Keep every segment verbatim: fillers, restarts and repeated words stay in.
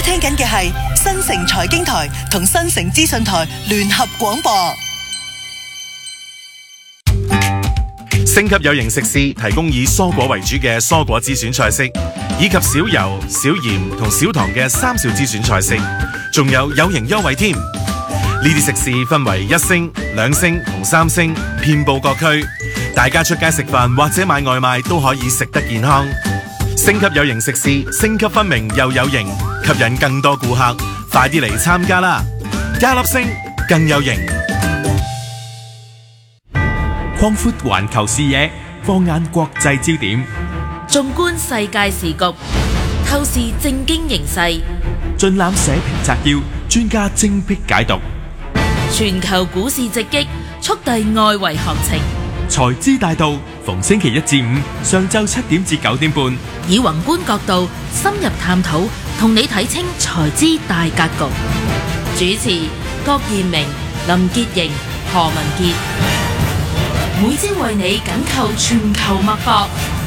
聽緊嘅係新城財經台同新城資訊台聯合廣播。 星級有型食肆提供以蔬果為主嘅蔬果之選菜式，以及少油、少鹽同少糖嘅三少之選菜式，仲有有型優惠添。呢啲食肆分為一星、兩星同三星，遍佈各區。大家出街食飯或者買外賣都可以食得健康。星級有型食肆，星級分明又有型，吸引更多顧客。快啲嚟參加啦！加粒星更有型。 擴闊環球視野，放眼國際焦點， 縱觀世界時局，透視政經形勢， 盡覽社評摘要，專家精闢解讀。 全球股市直擊，速遞外圍行情。 財資大道，逢星期一至五上晝七點至九點半， 以宏觀角度深入探討，同你睇清財資大格局。主持郭彥明、林潔瑩、何文傑。每朝為你緊扣全球脈搏。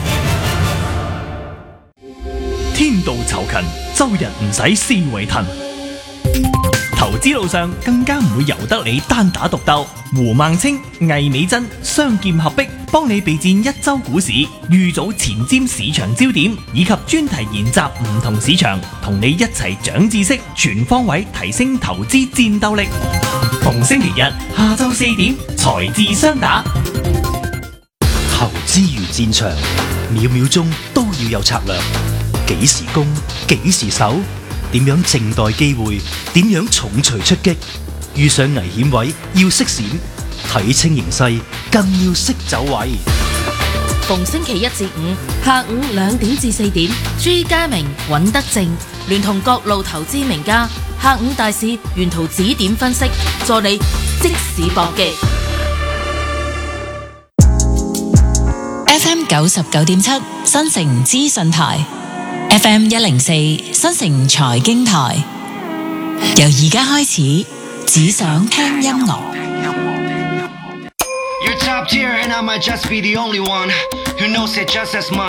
天道酬勤，周日唔使思維騰。投資路上更加唔會由得你單打獨鬥。胡孟青、魏美珍雙劍合璧，幫你備戰一周股市，預早前瞻市場焦點，以及專題研習唔同市場，同你一齊長知識，全方位提升投資戰鬥力。逢星期日下晝四點，財智雙打。 投資如戰場，秒秒鐘都要有策略。幾時攻，幾時守，點樣靜待機會，點樣重錘出擊。遇上危險位要識閃，睇清形勢更要識走位。 逢星期一至五下午兩點至四點，朱家明、尹德正聯同各路投資名家，下午大市沿途指點分析，助你即時搏擊。 F M 九十九點七新城資訊台 ，F M 一零四新城財經台，由而家開始，只想聽音樂。You're top tier and I might just be the only one who knows it just as much.